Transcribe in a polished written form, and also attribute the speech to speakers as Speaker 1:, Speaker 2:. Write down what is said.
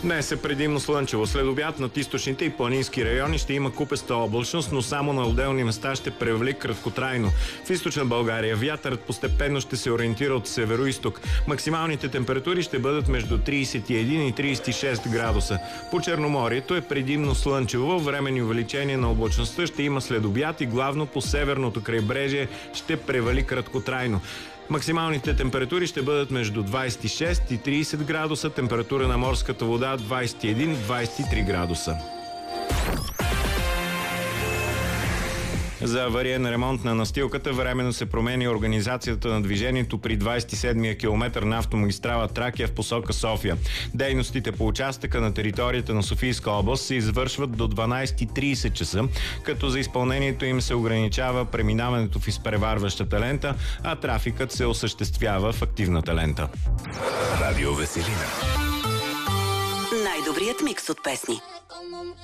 Speaker 1: Днес е предимно слънчево. След обяд над източните и планински райони ще има купеста облачност, но само на отделни места ще превали краткотрайно. В източна България вятърът постепенно ще се ориентира от северо-исток. Максималните температури ще бъдат между 31 и 36 градуса. По Черноморието е предимно слънчево. Временни увеличения на облачността ще има след обяд и главно по северното крайбрежие ще превали краткотрайно. Максималните температури ще бъдат между 26 и 30 градуса, температура на морската вода 21-23 градуса. За авариен ремонт на настилката временно се променя организацията на движението при 27-я километър на автомагистрала Тракия в посока София. Дейностите по участъка на територията на Софийска област се извършват до 12:30 часа, като за изпълнението им се ограничава преминаването в изпреварващата лента, а трафикът се осъществява в активната лента.
Speaker 2: Радио Веселина.
Speaker 3: Най-добрият микс от песни.